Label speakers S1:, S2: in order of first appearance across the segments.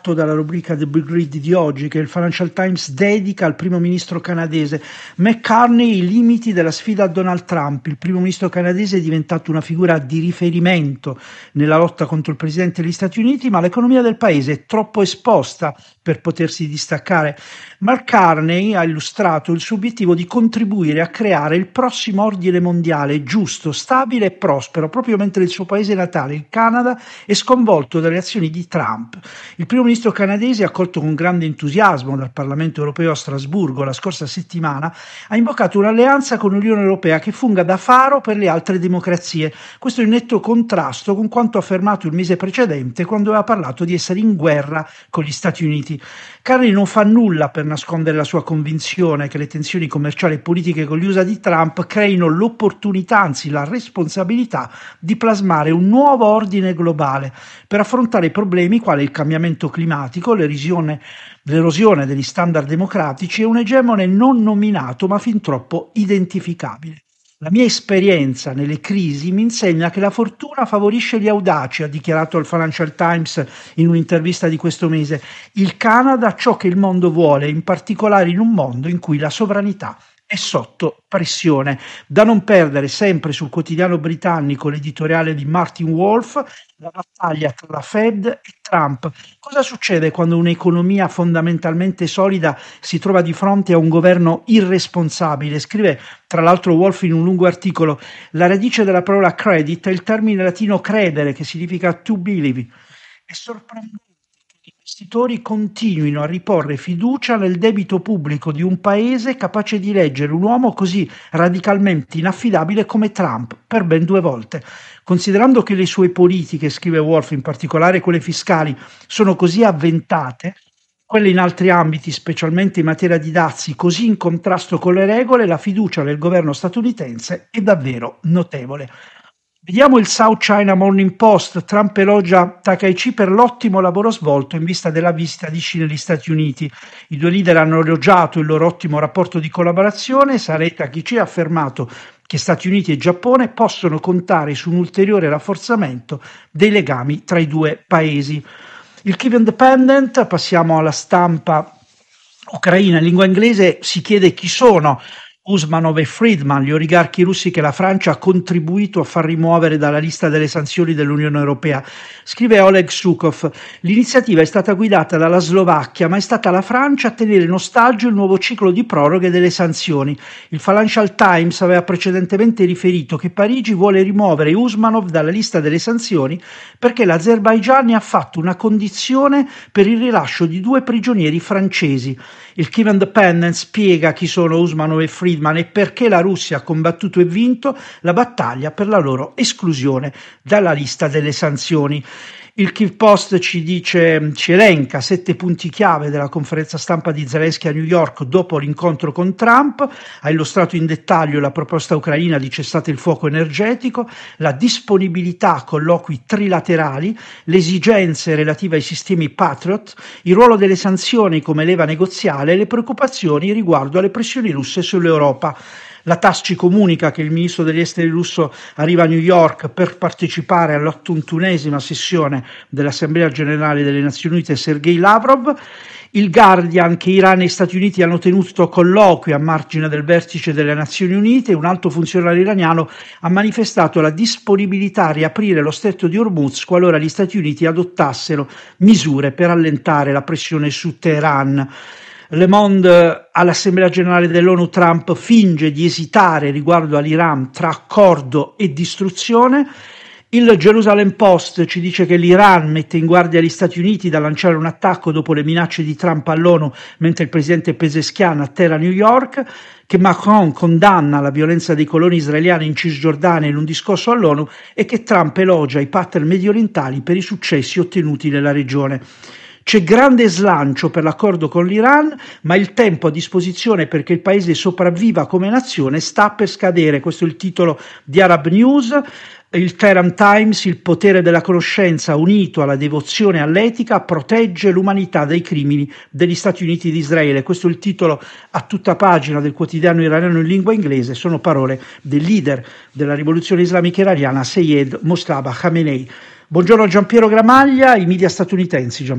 S1: dalla rubrica The Big Read di oggi, che il Financial Times dedica al primo ministro canadese. McCartney, i limiti della sfida a Donald Trump. Il primo ministro canadese è diventato una figura di riferimento nella lotta contro il presidente degli Stati Uniti, ma l'economia del paese è troppo esposta per potersi distaccare. McCartney ha illustrato il suo obiettivo di contribuire a creare il prossimo ordine mondiale giusto, stabile e prospero, proprio mentre il suo paese natale, il Canada, è sconvolto dalle azioni di Trump. Il primo ministro canadese, accolto con grande entusiasmo dal Parlamento europeo a Strasburgo la scorsa settimana, ha invocato un'alleanza con l'Unione Europea che funga da faro per le altre democrazie. Questo è in netto contrasto con quanto affermato il mese precedente, quando aveva parlato di essere in guerra con gli Stati Uniti. Carney non fa nulla per nascondere la sua convinzione che le tensioni commerciali e politiche con gli USA di Trump creino l'opportunità, anzi la responsabilità, di plasmare un nuovo ordine globale per affrontare problemi quali il cambiamento climatico, l'erosione degli standard democratici e un egemone non nominato ma fin troppo identificabile. La mia esperienza nelle crisi mi insegna che la fortuna favorisce gli audaci, ha dichiarato al Financial Times in un'intervista di questo mese. Il Canada ha ciò che il mondo vuole, in particolare in un mondo in cui la sovranità è sotto pressione. Da non perdere, sempre sul quotidiano britannico, l'editoriale di Martin Wolf, la battaglia tra la Fed e Trump. Cosa succede quando un'economia fondamentalmente solida si trova di fronte a un governo irresponsabile? Scrive tra l'altro Wolf in un lungo articolo: la radice della parola credit è il termine latino credere, che significa to believe. È sorprendente che gli investitori continuino a riporre fiducia nel debito pubblico di un paese capace di leggere un uomo così radicalmente inaffidabile come Trump per ben 2 volte. Considerando che le sue politiche, scrive Wolf, in particolare quelle fiscali, sono così avventate, quelle in altri ambiti, specialmente in materia di dazi, così in contrasto con le regole, la fiducia nel governo statunitense è davvero notevole. Vediamo il South China Morning Post. Trump elogia Takaichi per l'ottimo lavoro svolto in vista della visita di Xi negli Stati Uniti. I due leader hanno elogiato il loro ottimo rapporto di collaborazione. Sarei Takaichi ha affermato che Stati Uniti e Giappone possono contare su un ulteriore rafforzamento dei legami tra i due paesi. Il Kyiv Independent, passiamo alla stampa ucraina in lingua inglese, si chiede chi sono Usmanov e Friedman, gli oligarchi russi che la Francia ha contribuito a far rimuovere dalla lista delle sanzioni dell'Unione Europea. Scrive Oleg Sukov: l'iniziativa è stata guidata dalla Slovacchia, ma è stata la Francia a tenere in ostaggio il nuovo ciclo di proroghe delle sanzioni. Il Financial Times aveva precedentemente riferito che Parigi vuole rimuovere Usmanov dalla lista delle sanzioni perché l'Azerbaigian ne ha fatto una condizione per il rilascio di 2 prigionieri francesi. Il Kyiv Independent spiega chi sono Usmanov e Friedman e perché la Russia ha combattuto e vinto la battaglia per la loro esclusione dalla lista delle sanzioni. Il Kyiv Post ci elenca 7 punti chiave della conferenza stampa di Zelensky a New York dopo l'incontro con Trump. Ha illustrato in dettaglio la proposta ucraina di cessate il fuoco energetico, la disponibilità a colloqui trilaterali, le esigenze relative ai sistemi Patriot, il ruolo delle sanzioni come leva negoziale e le preoccupazioni riguardo alle pressioni russe sull'Europa. La TASS ci comunica che il ministro degli esteri russo arriva a New York per partecipare all'81esima sessione dell'Assemblea Generale delle Nazioni Unite, Sergei Lavrov. Il Guardian che Iran e Stati Uniti hanno tenuto colloqui a margine del vertice delle Nazioni Unite. Un alto funzionario iraniano ha manifestato la disponibilità a riaprire lo stretto di Hormuz qualora gli Stati Uniti adottassero misure per allentare la pressione su Teheran. Le Monde all'Assemblea Generale dell'ONU: Trump finge di esitare riguardo all'Iran tra accordo e distruzione. Il Jerusalem Post ci dice che l'Iran mette in guardia gli Stati Uniti da lanciare un attacco dopo le minacce di Trump all'ONU mentre il presidente Pezeshkian atterra a New York, che Macron condanna la violenza dei coloni israeliani in Cisgiordania in un discorso all'ONU e che Trump elogia i partner mediorientali per i successi ottenuti nella regione. C'è grande slancio per l'accordo con l'Iran, ma il tempo a disposizione perché il paese sopravviva come nazione sta per scadere. Questo è il titolo di Arab News. Il Tehran Times: il potere della conoscenza unito alla devozione e all'etica protegge l'umanità dai crimini degli Stati Uniti di Israele. Questo è il titolo a tutta pagina del quotidiano iraniano in lingua inglese. Sono parole del leader della rivoluzione islamica iraniana, Seyed Mojtaba Khamenei. Buongiorno Giampiero Gramaglia, i media statunitensi. Giampiero.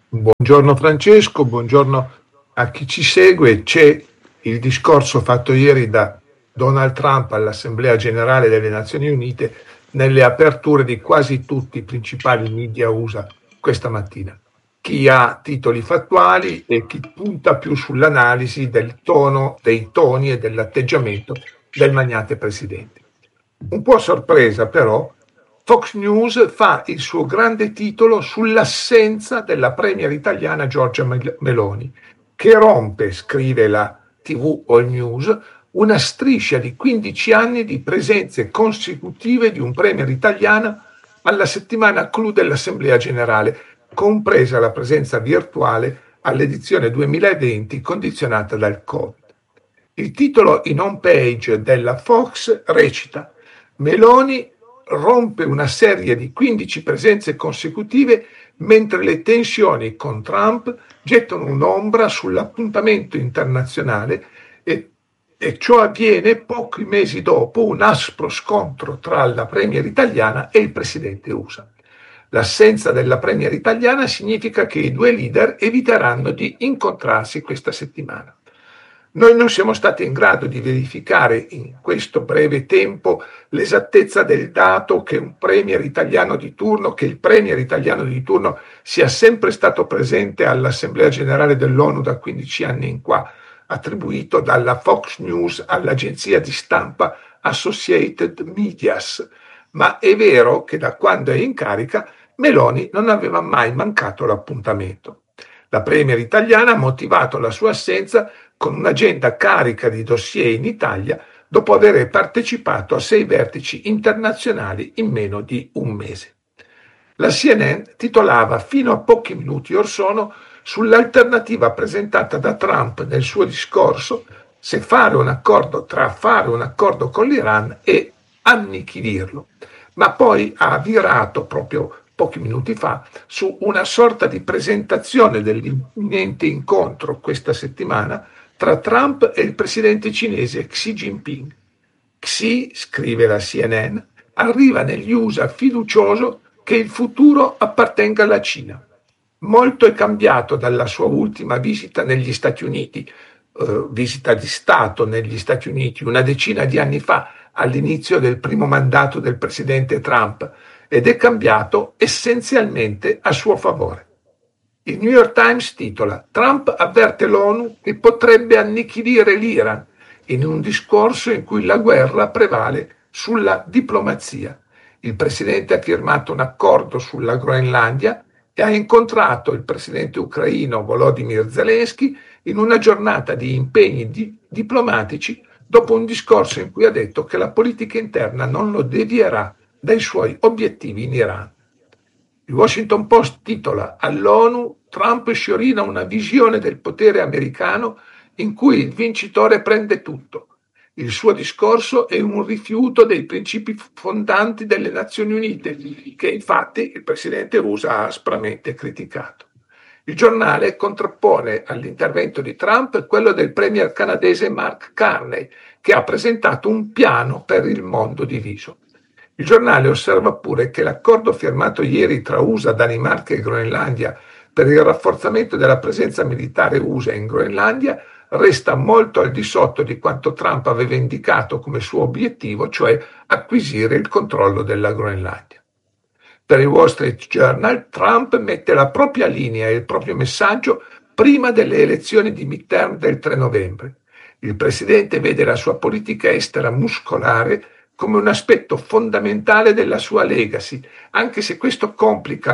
S2: Buongiorno Francesco, buongiorno a chi ci segue. C'è il discorso fatto ieri da Donald Trump all'Assemblea Generale delle Nazioni Unite nelle aperture di quasi tutti i principali media USA questa mattina. Chi ha titoli fattuali e chi punta più sull'analisi del tono, dei toni e dell'atteggiamento del magnate presidente. Un po' a sorpresa però, Fox News fa il suo grande titolo sull'assenza della premier italiana Giorgia Meloni, che rompe, scrive la TV All News, una striscia di 15 anni di presenze consecutive di un premier italiano alla settimana clou dell'Assemblea Generale, compresa la presenza virtuale all'edizione 2020 condizionata dal Covid. Il titolo in home page della Fox recita: Meloni rompe una serie di 15 presenze consecutive mentre le tensioni con Trump gettano un'ombra sull'appuntamento internazionale e ciò avviene pochi mesi dopo un aspro scontro tra la premier italiana e il presidente USA. L'assenza della premier italiana significa che i due leader eviteranno di incontrarsi questa settimana. Noi non siamo stati in grado di verificare in questo breve tempo l'esattezza del dato che il premier italiano di turno sia sempre stato presente all'Assemblea Generale dell'ONU da 15 anni in qua, attribuito dalla Fox News all'agenzia di stampa Associated Medias. Ma è vero che da quando è in carica Meloni non aveva mai mancato l'appuntamento. La premier italiana ha motivato la sua assenza con un'agenda carica di dossier in Italia dopo aver partecipato a 6 vertici internazionali in meno di un mese. La CNN titolava fino a pochi minuti or sono sull'alternativa presentata da Trump nel suo discorso tra fare un accordo con l'Iran e annichilirlo, ma poi ha virato proprio pochi minuti fa su una sorta di presentazione dell'imminente incontro questa settimana tra Trump e il presidente cinese Xi Jinping. Xi, scrive la CNN, arriva negli USA fiducioso che il futuro appartenga alla Cina. Molto è cambiato dalla sua ultima visita negli Stati Uniti, visita di Stato negli Stati Uniti una decina di anni fa, all'inizio del primo mandato del presidente Trump, ed è cambiato essenzialmente a suo favore. Il New York Times titola: Trump avverte l'ONU che potrebbe annichilire l'Iran in un discorso in cui la guerra prevale sulla diplomazia. Il presidente ha firmato un accordo sulla Groenlandia e ha incontrato il presidente ucraino Volodymyr Zelensky in una giornata di impegni diplomatici dopo un discorso in cui ha detto che la politica interna non lo devierà dai suoi obiettivi in Iran. Il Washington Post titola: all'ONU Trump sciorina una visione del potere americano in cui il vincitore prende tutto. Il suo discorso è un rifiuto dei principi fondanti delle Nazioni Unite, che infatti il presidente USA ha aspramente criticato. Il giornale contrappone all'intervento di Trump quello del premier canadese Mark Carney, che ha presentato un piano per il mondo diviso. Il giornale osserva pure che l'accordo firmato ieri tra USA, Danimarca e Groenlandia per il rafforzamento della presenza militare USA in Groenlandia resta molto al di sotto di quanto Trump aveva indicato come suo obiettivo, cioè acquisire il controllo della Groenlandia. Per il Wall Street Journal, Trump mette la propria linea e il proprio messaggio prima delle elezioni di midterm del 3 novembre. Il presidente vede la sua politica estera muscolare come un aspetto fondamentale della sua legacy, anche se questo complica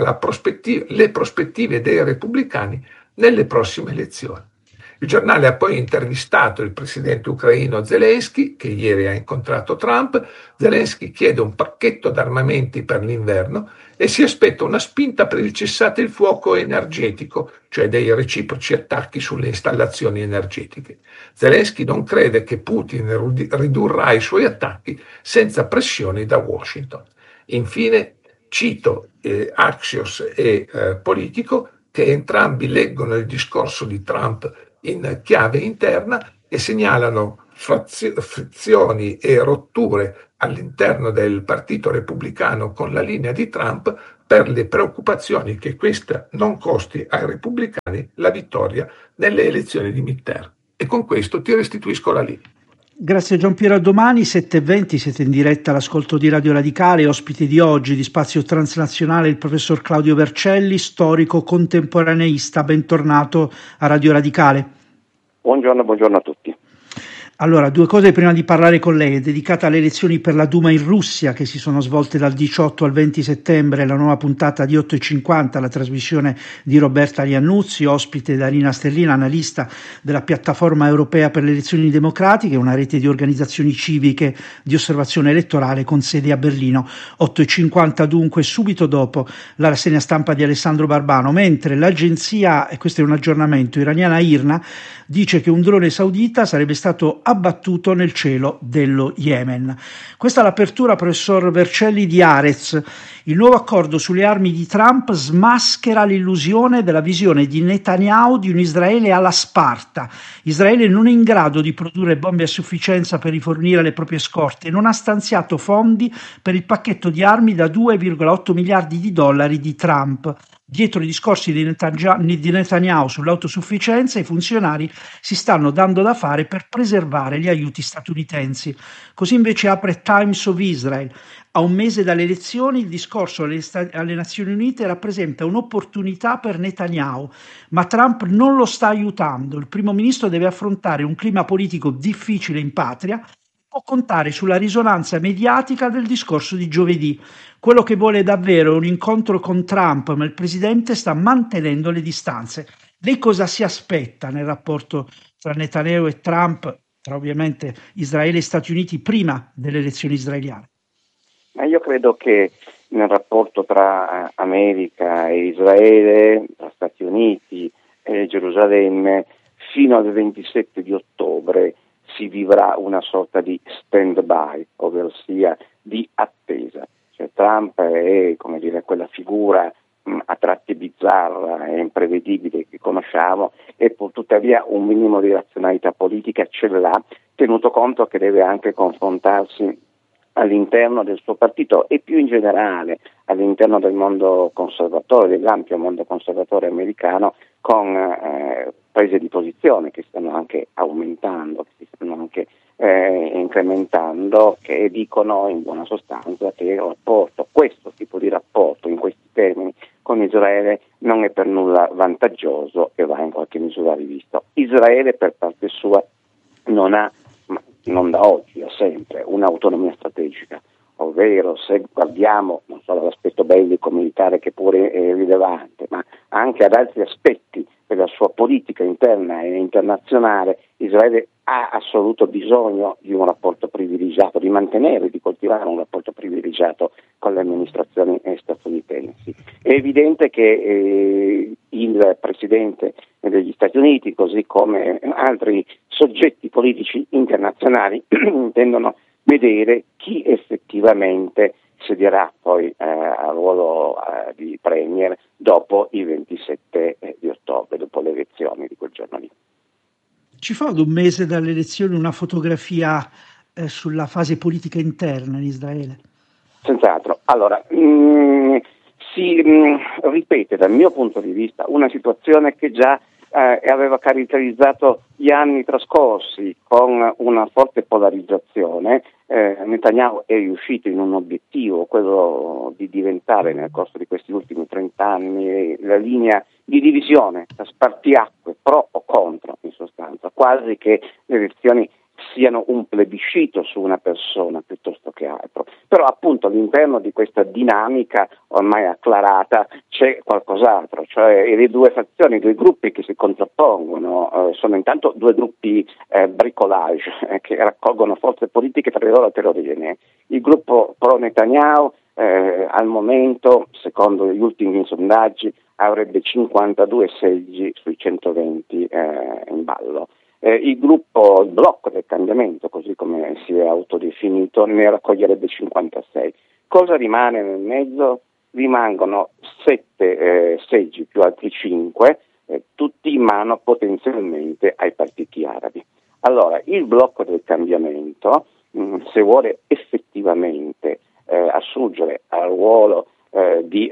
S2: le prospettive dei repubblicani nelle prossime elezioni. Il giornale ha poi intervistato il presidente ucraino Zelensky, che ieri ha incontrato Trump. Zelensky chiede un pacchetto d'armamenti per l'inverno e si aspetta una spinta per il cessate il fuoco energetico, cioè dei reciproci attacchi sulle installazioni energetiche. Zelensky non crede che Putin ridurrà i suoi attacchi senza pressioni da Washington. Infine, cito Axios e Politico, che entrambi leggono il discorso di Trump in chiave interna e segnalano frizioni e rotture all'interno del Partito Repubblicano con la linea di Trump per le preoccupazioni che questa non costi ai repubblicani la vittoria nelle elezioni di midterm. E con questo ti restituisco la linea.
S1: Grazie Giampiero, a domani 7:20 siete in diretta all'ascolto di Radio Radicale, ospite di oggi di Spazio Transnazionale il professor Claudio Vercelli, storico contemporaneista, bentornato a Radio Radicale.
S3: Buongiorno a tutti.
S1: Allora, due cose prima di parlare con lei. È dedicata alle elezioni per la Duma in Russia che si sono svolte dal 18 al 20 settembre, la nuova puntata di 8:50, la trasmissione di Roberta Liannuzzi, ospite da Rina Sterlina, analista della piattaforma europea per le elezioni democratiche, una rete di organizzazioni civiche di osservazione elettorale con sede a Berlino. 8:50 dunque, subito dopo la rassegna stampa di Alessandro Barbano, mentre l'agenzia, e questo è un aggiornamento, iraniana IRNA, dice che un drone saudita sarebbe stato abbattuto nel cielo dello Yemen. Questa è l'apertura, professor Vercelli, di Haaretz. Il nuovo accordo sulle armi di Trump smaschera l'illusione della visione di Netanyahu di un Israele alla Sparta. Israele non è in grado di produrre bombe a sufficienza per rifornire le proprie scorte e non ha stanziato fondi per il pacchetto di armi da 2,8 miliardi di dollari di Trump. Dietro i discorsi di Netanyahu sull'autosufficienza, i funzionari si stanno dando da fare per preservare gli aiuti statunitensi. Così invece apre Times of Israel. A un mese dalle elezioni il discorso alle Nazioni Unite rappresenta un'opportunità per Netanyahu, ma Trump non lo sta aiutando. Il primo ministro deve affrontare un clima politico difficile in patria, può contare sulla risonanza mediatica del discorso di giovedì. Quello che vuole davvero è un incontro con Trump, ma il presidente sta mantenendo le distanze. Lei cosa si aspetta nel rapporto tra Netanyahu e Trump, tra ovviamente Israele e Stati Uniti, prima delle elezioni israeliane?
S3: Ma io credo che nel rapporto tra America e Israele, tra Stati Uniti e Gerusalemme, fino al 27 di ottobre si vivrà una sorta di stand-by, ovvero sia di attesa. Cioè, Trump è, come dire, quella figura a tratti bizzarra e imprevedibile che conosciamo, e pur tuttavia un minimo di razionalità politica ce l'ha, tenuto conto che deve anche confrontarsi all'interno del suo partito e più in generale all'interno del mondo conservatore, dell'ampio mondo conservatore americano, con prese di posizione che stanno anche aumentando, che si stanno anche incrementando, che dicono in buona sostanza che il rapporto, questo tipo di rapporto in questi termini con Israele non è per nulla vantaggioso e va in qualche misura rivisto. Israele per parte sua non ha, non da oggi, da sempre, un'autonomia strategica, ovvero se guardiamo non solo all'aspetto bellico militare che pure è rilevante, ma anche ad altri aspetti della sua politica interna e internazionale, Israele ha assoluto bisogno di un rapporto privilegiato, di mantenere, di coltivare un rapporto privilegiato con le amministrazioni statunitensi. È evidente che il Presidente degli Stati Uniti, così come altri soggetti politici internazionali, intendono vedere chi effettivamente sedierà poi al ruolo di Premier dopo il 27 di ottobre, dopo le elezioni di quel giorno lì.
S1: Ci fa ad un mese dalle elezioni una fotografia sulla fase politica interna in Israele?
S3: Senz'altro. Allora, si ripete dal mio punto di vista una situazione che già aveva caratterizzato gli anni trascorsi con una forte polarizzazione. Netanyahu è riuscito in un obiettivo, quello di diventare nel corso di questi ultimi 30 anni la linea di divisione, la spartiacque pro o contro in sostanza, quasi che le elezioni siano un plebiscito su una persona piuttosto che altro. Però appunto all'interno di questa dinamica ormai acclarata c'è qualcos'altro, cioè le due fazioni, i due gruppi che si contrappongono sono intanto due gruppi bricolage che raccolgono forze politiche tra le loro eterogenee. Il gruppo pro Netanyahu al momento, secondo gli ultimi sondaggi, avrebbe 52 seggi sui 120 in ballo. Il gruppo, il blocco del cambiamento, così come si è autodefinito, ne raccoglierebbe 56. Cosa rimane nel mezzo? Rimangono 7 seggi più altri 5, tutti in mano potenzialmente ai partiti arabi. Allora, il blocco del cambiamento, se vuole effettivamente assurgere al ruolo di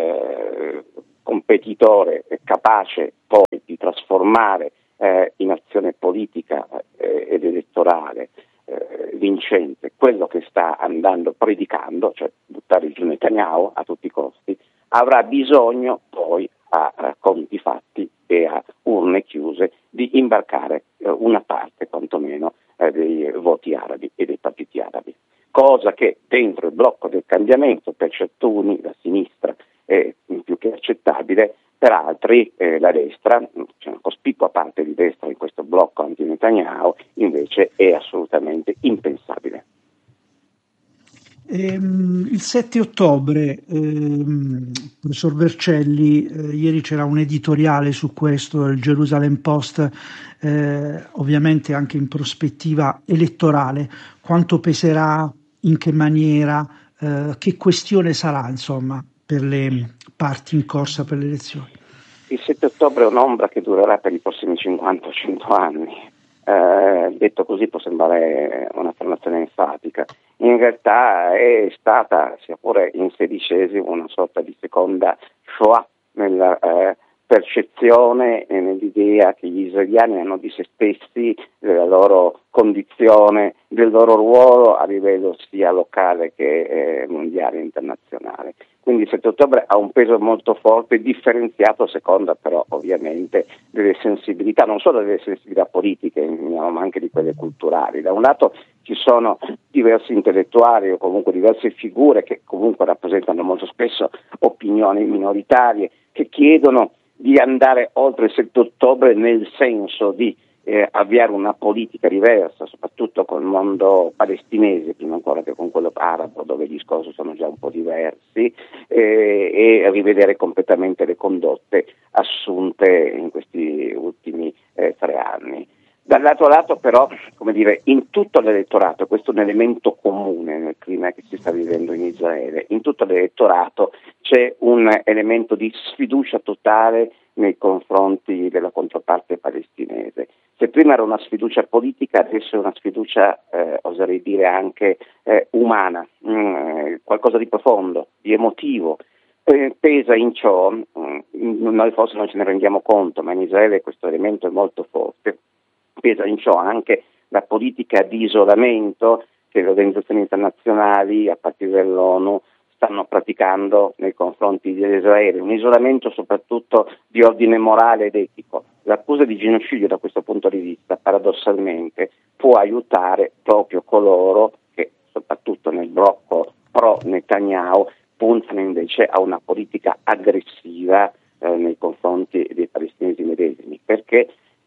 S3: competitore capace poi di trasformare in azione politica ed elettorale vincente quello che sta andando predicando, cioè buttare giù Netanyahu a tutti i costi, avrà bisogno poi a conti fatti e a urne chiuse di imbarcare una parte quantomeno dei voti arabi e dei partiti arabi, cosa che dentro il blocco del cambiamento per certuni, la sinistra, è più che accettabile, per altri la destra, c'è una cospicua parte di destra in questo blocco anti-Netanyahu, invece è assolutamente impensabile.
S1: Il 7 ottobre, professor Vercelli, ieri c'era un editoriale su questo, il Jerusalem Post, ovviamente anche in prospettiva elettorale. Quanto peserà, in che maniera, che questione sarà, insomma, per le parti in corsa per le elezioni?
S3: Il 7 ottobre è un'ombra che durerà per i prossimi 50-100 anni. Detto così può sembrare un'affermazione enfatica. In realtà è stata, sia pure in XVI, una sorta di seconda Shoah nella percezione e nell'idea che gli israeliani hanno di se stessi, della loro condizione, del loro ruolo a livello sia locale che mondiale e internazionale. Quindi il 7 ottobre ha un peso molto forte, differenziato a seconda però ovviamente delle sensibilità, non solo delle sensibilità politiche, ma anche di quelle culturali. Da un lato ci sono diversi intellettuali o comunque diverse figure che comunque rappresentano molto spesso opinioni minoritarie, che chiedono di andare oltre il 7 ottobre nel senso di avviare una politica diversa, soprattutto col mondo palestinese, prima ancora che con quello arabo, dove gli discorsi sono già un po' diversi, e rivedere completamente le condotte assunte in questi ultimi 3 anni. Dall'altro lato però, come dire, in tutto l'elettorato, questo è un elemento comune nel clima che si sta vivendo in Israele, in tutto l'elettorato c'è un elemento di sfiducia totale nei confronti della controparte palestinese. Se prima era una sfiducia politica, adesso è una sfiducia, oserei dire anche umana, qualcosa di profondo, di emotivo. Pesa in ciò, noi forse non ce ne rendiamo conto, ma in Israele questo elemento è molto forte. Pesa in ciò anche la politica di isolamento che le organizzazioni internazionali, a partire dall'ONU, stanno praticando nei confronti di Israele, un isolamento soprattutto di ordine morale ed etico. L'accusa di genocidio da questo punto di vista, paradossalmente, può aiutare proprio coloro che, soprattutto nel blocco pro-Netanyahu, puntano invece a una politica aggressiva nei confronti dei palestinesi medesimi, perché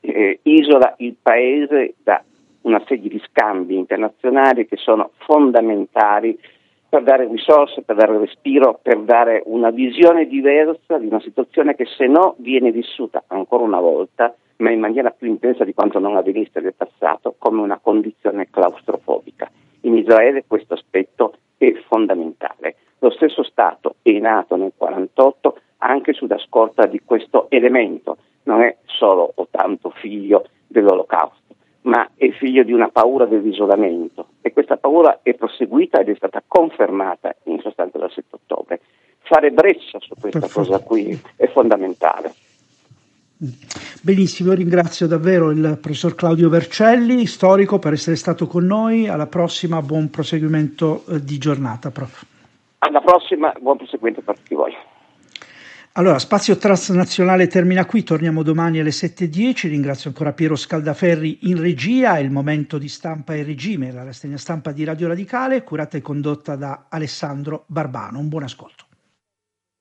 S3: isola il paese da una serie di scambi internazionali che sono fondamentali per dare risorse, per dare respiro, per dare una visione diversa di una situazione che se no viene vissuta ancora una volta, ma in maniera più intensa di quanto non avvenisse nel passato, come una condizione claustrofobica. In Israele questo aspetto è fondamentale. Lo stesso Stato è nato nel 1948 anche sulla scorta di questo elemento, non è solo o tanto figlio dell'Olocausto, ma è figlio di una paura dell'isolamento, e questa paura è proseguita ed è stata confermata in sostanza dal 7 ottobre. Fare breccia su questa cosa qui è fondamentale.
S1: Benissimo, ringrazio davvero il professor Claudio Vercelli, storico, per essere stato con noi. Alla prossima, buon proseguimento di giornata, prof.
S3: Alla prossima, buon proseguimento per tutti voi.
S1: Allora, Spazio Transnazionale termina qui, torniamo domani alle 7:10. Ringrazio ancora Piero Scaldaferri in regia. È il momento di Stampa e Regime, la rassegna stampa di Radio Radicale, curata e condotta da Alessandro Barbano. Un buon ascolto.